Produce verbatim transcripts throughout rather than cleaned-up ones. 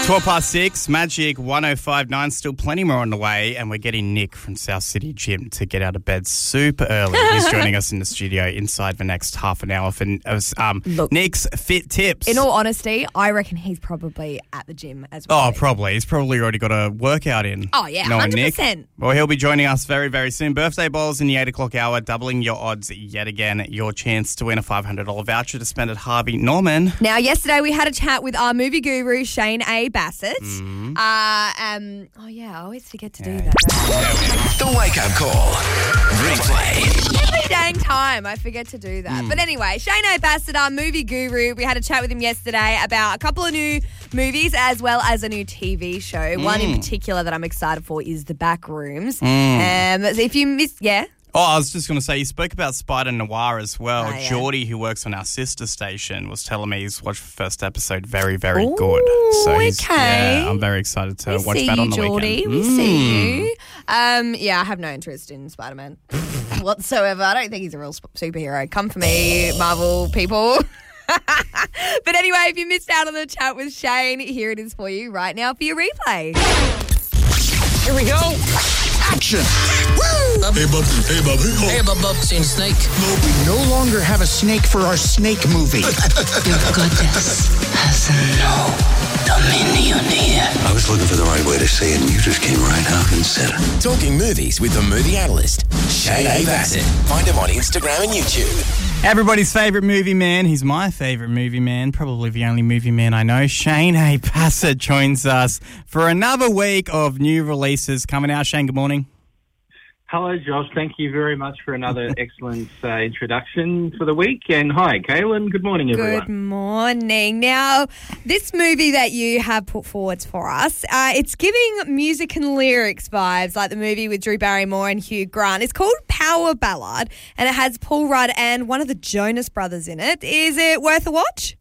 twelve past six, Magic one oh five point nine, still plenty more on the way, and we're getting Nick from South City Gym to get out of bed super early. He's joining us in the studio inside the next half an hour for um, Look, Nick's Fit Tips. In all honesty, I reckon he's probably at the gym as well. Oh, probably. He's probably already got a workout in. Oh, yeah, knowing one hundred percent. Nick. Well, he'll be joining us very, very soon. Birthday bowls in the eight o'clock hour, doubling your odds yet again. Your chance to win a five hundred dollars voucher to spend at Harvey Norman. Now, yesterday we had a chat with our movie guru, Shane A. Bassett. Mm-hmm. Uh, um, oh, yeah, I always forget to do Yeah. that. Right? The Wake Up Call. Replay. Every dang time I forget to do that. Mm. But anyway, Shane A. Bassett, our movie guru, we had a chat with him yesterday about a couple of new movies as well as a new T V show. Mm. One in particular that I'm excited for is The Backrooms. Mm. Um, so if you missed, yeah? Oh, I was just going to say, you spoke about Spider Noir as well. Oh, yeah. Geordie, who works on our sister station, was telling me he's watched the first episode. Very, very Ooh, good. So he's, okay. yeah, I'm very excited to We watch see that you, on the Geordie. weekend. We Mm. see you. Um, yeah, I have no interest in Spider-Man whatsoever. I don't think he's a real sp- superhero. Come for me, Marvel people. But anyway, if you missed out on the chat with Shane, here it is for you right now for your replay. Here we go. Action. Hey, bub. Hey, bub. Hey, bub, bub. Seen a snake? We no longer have a snake for our snake movie. Your goddess has no dominion here. I was looking for the right way to say it, and you just came right out and said it. Talking movies with the movie analyst, Shane A. Bassett. Find him on Instagram and YouTube. Everybody's favourite movie man. He's my favourite movie man, probably the only movie man I know. Shane A. Bassett joins us for another week of new releases coming out. Shane, good morning. Hello, Josh. Thank you very much for another excellent uh, introduction for the week. And hi, Kaylin. Good morning, everyone. Good morning. Now, this movie that you have put forward for us, uh, it's giving music and lyrics vibes like the movie with Drew Barrymore and Hugh Grant. It's called Power Ballad, and it has Paul Rudd and one of the Jonas Brothers in it. Is it worth a watch?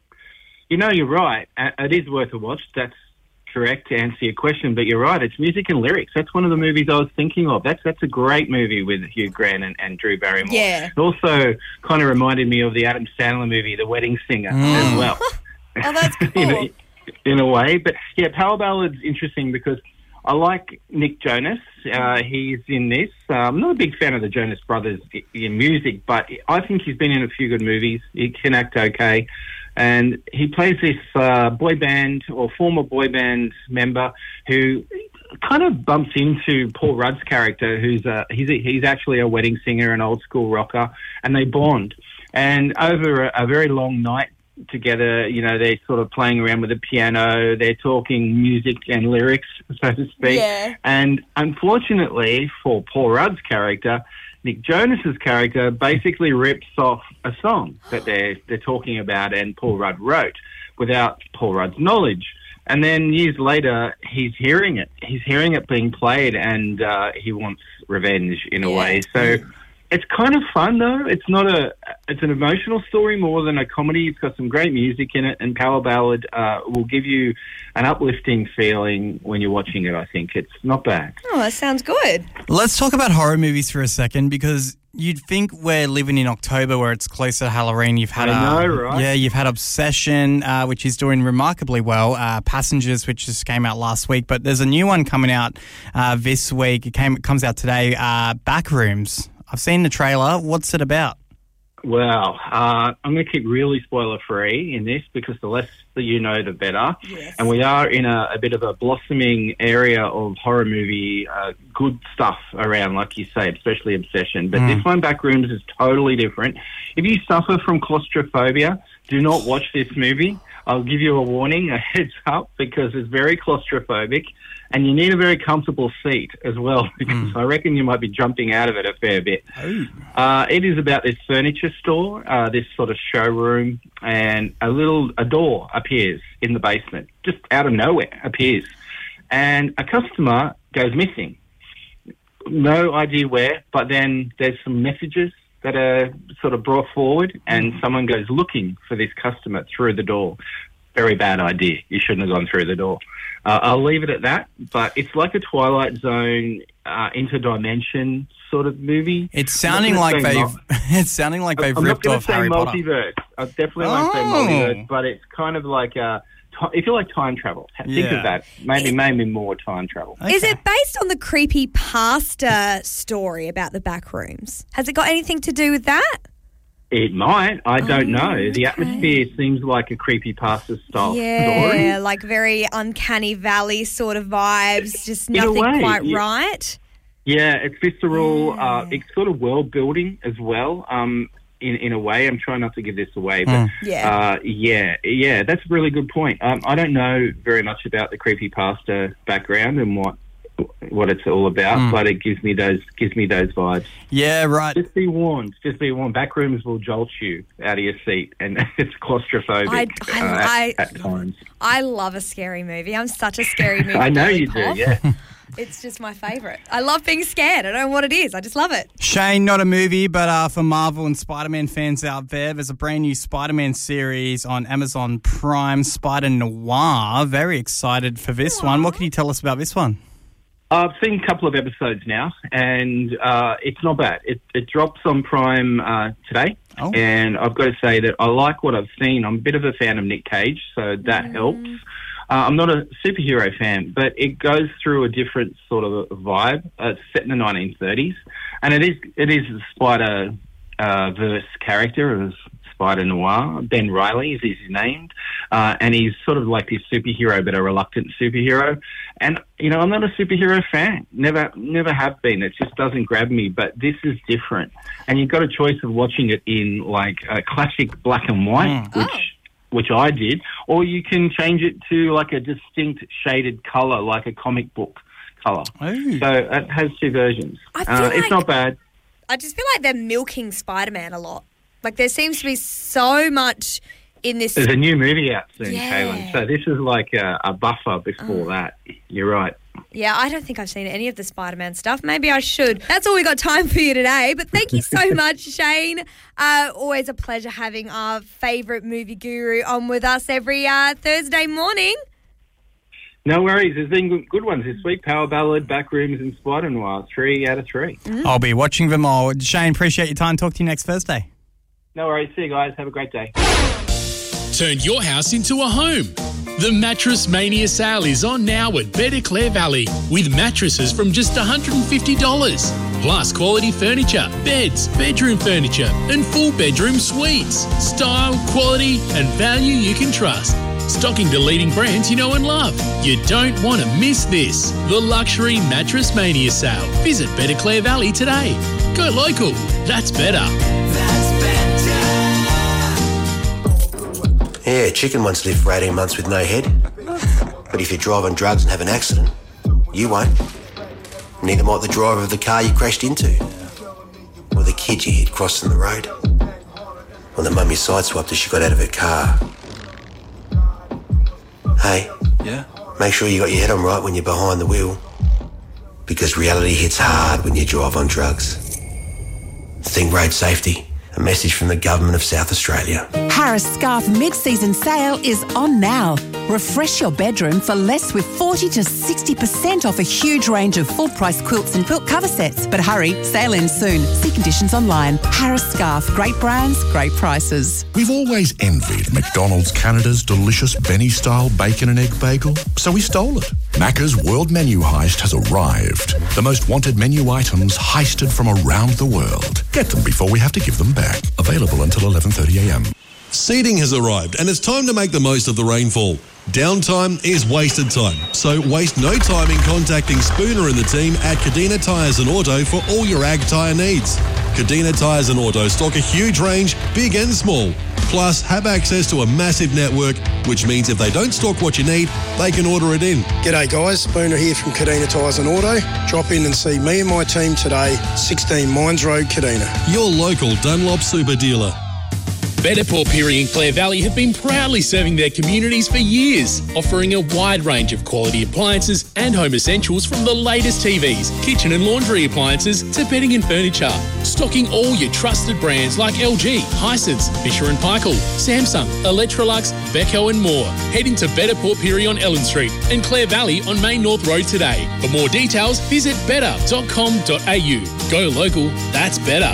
You know, you're right. Uh, It is worth a watch. That's correct to answer your question, but you're right. It's music and lyrics. That's one of the movies I was thinking of. That's that's a great movie with Hugh Grant and, and Drew Barrymore. Yeah. It also kind of reminded me of the Adam Sandler movie, The Wedding Singer, Mm. as well. Oh, that's cool. in, a, in a way. But, yeah, Power Ballad's interesting because I like Nick Jonas. Uh, he's in this. Uh, I'm not a big fan of the Jonas Brothers i- in music, but I think he's been in a few good movies. He can act okay. And he plays this uh, boy band or former boy band member who kind of bumps into Paul Rudd's character, who's a, he's a, he's actually a wedding singer, an old school rocker, and they bond. And over a, a very long night together, you know, they're sort of playing around with the piano, they're talking music and lyrics, so to speak. Yeah. And unfortunately for Paul Rudd's character, Nick Jonas's character basically rips off a song that they're they're talking about and Paul Rudd wrote without Paul Rudd's knowledge. And then years later, he's hearing it. He's hearing it being played, and uh, he wants revenge in a Yeah. way. So it's kind of fun, though. It's not a. It's an emotional story more than a comedy. It's got some great music in it, and Power Ballad uh, will give you an uplifting feeling when you're watching it. I think it's not bad. Oh, that sounds good. Let's talk about horror movies for a second, because you'd think we're living in October where it's closer to Halloween. You've had I uh, know, right? Yeah, you've had Obsession, uh, which is doing remarkably well. Uh, Passengers, which just came out last week, but there's a new one coming out uh, this week. It came it comes out today. Uh, Backrooms. I've seen the trailer. What's it about? Well, uh, I'm going to keep really spoiler-free in this because the less that you know, the better. Yes. And we are in a, a bit of a blossoming area of horror movie, uh, good stuff around, like you say, especially Obsession. But Mm. this one, Backrooms, is totally different. If you suffer from claustrophobia, do not watch this movie. I'll give you a warning, a heads up, because it's very claustrophobic. And you need a very comfortable seat as well, because I reckon you might be jumping out of it a fair bit. Uh, it is about this furniture store, uh, this sort of showroom, and a little a door appears in the basement, just out of nowhere appears, and a customer goes missing. No idea where, but then there's some messages that are sort of brought forward, and someone goes looking for this customer through the door. Very bad idea. You shouldn't have gone through the door. Uh, I'll leave it at that, but it's like a Twilight Zone uh, interdimension sort of movie. It's sounding like say they've. mul- It's sounding like they've I'm not ripped going off to say Harry Potter. multiverse. I definitely won't say Oh. multiverse, but it's kind of like a ti if you like time travel, think Yeah. of that. Maybe, maybe more time travel. Is Okay. it based on the creepy pasta story about the back rooms? Has it got anything to do with that? It might. I don't Oh, know. The okay. atmosphere seems like a creepypasta style Yeah, story. like very uncanny valley sort of vibes, just In a nothing way, quite yeah. right. Yeah, it's visceral. Yeah. Uh, it's sort of world building as well. Um, in in a way, I'm trying not to give this away, but Yeah. uh, yeah, yeah, that's a really good point. Um, I don't know very much about the creepypasta background and what what it's all about, but it gives me those gives me those vibes. Yeah, right. Just be warned. Just be warned. Backrooms will jolt you out of your seat, and it's claustrophobic I- uh, I- at, at times. I love a scary movie. I'm such a scary movie. I know girly you do. pop. Yeah. It's just my favourite. I love being scared. I don't know what it is. I just love it. Shane, not a movie, but uh, for Marvel and Spider-Man fans out there, there's a brand new Spider-Man series on Amazon Prime, Spider Noir. Very excited for this one. What can you tell us about this one? I've seen a couple of episodes now, and uh, it's not bad. It, it drops on Prime uh, today, Oh. and I've got to say that I like what I've seen. I'm a bit of a fan of Nick Cage, so that helps. Uh, I'm not a superhero fan, but it goes through a different sort of a vibe. Uh, it's set in the nineteen thirties, and it is it is a Spider uh, verse character of Spider Noir. Ben Reilly is his name, uh, and he's sort of like this superhero, but a reluctant superhero. And you know, I'm not a superhero fan. Never, never have been. It just doesn't grab me. But this is different, and you've got a choice of watching it in like a classic black and white, which. Oh. which I did, or you can change it to like a distinct shaded colour, like a comic book colour. Oh. So it has two versions. I feel Uh, it's like- not bad. I just feel like they're milking Spider-Man a lot. Like there seems to be so much in this. There's a new movie out soon, Yeah. Kaylin. So this is like a, a buffer before that. You're right. Yeah, I don't think I've seen any of the Spider-Man stuff. Maybe I should. That's all we got time for you today. But thank you so much, Shane. Uh, always a pleasure having our favourite movie guru on with us every uh, Thursday morning. No worries. There's been good, good ones this week. Power Ballad, Backrooms, and Spider Noir. Three out of three. I'll be watching them all. Shane, appreciate your time. Talk to you next Thursday. No worries. See you guys. Have a great day. Turn your house into a home. The Mattress Mania sale is on now at Better Clare Valley with mattresses from just one hundred fifty dollars. Plus quality furniture, beds, bedroom furniture and full bedroom suites. Style, quality and value you can trust. Stocking the leading brands you know and love. You don't want to miss this. The Luxury Mattress Mania sale. Visit Better Clare Valley today. Go local. That's better. Yeah, chicken once lived for eighteen months with no head. But if you drive on drugs and have an accident, you won't. Neither might the driver of the car you crashed into. Or the kid you hit crossing the road. Or the mum you sideswiped as she got out of her car. Hey, Yeah? make sure you got your head on right when you're behind the wheel. Because reality hits hard when you drive on drugs. Think road safety. A message from the Government of South Australia. Harris Scarf mid-season sale is on now. Refresh your bedroom for less with forty to sixty percent off a huge range of full-price quilts and quilt cover sets. But hurry, sale ends soon. See conditions online. Harris Scarf, great brands, great prices. We've always envied McDonald's Canada's delicious Benny-style bacon and egg bagel, so we stole it. Macca's World Menu Heist has arrived. The most wanted menu items heisted from around the world. Get them before we have to give them back. Available until eleven thirty a m. Seeding has arrived and it's time to make the most of the rainfall. Downtime is wasted time, so waste no time in contacting Spooner and the team at Cadena Tyres and Auto for all your ag tyre needs. Cadena Tyres and Auto stock a huge range, big and small, plus have access to a massive network, which means if they don't stock what you need, they can order it in. G'day guys, Spooner here from Cadena Tyres and Auto. Drop in and see me and my team today, sixteen Mines Road, Cadena. Your local Dunlop super dealer. Better Port Pirie and Clare Valley have been proudly serving their communities for years, offering a wide range of quality appliances and home essentials from the latest T Vs, kitchen and laundry appliances to bedding and furniture. Stocking all your trusted brands like L G, Hisense, Fisher and Paykel, Samsung, Electrolux, Beko and more. Head into Better Port Pirie on Ellen Street and Clare Valley on Main North Road today. For more details, visit better dot com dot a u. Go local, that's better.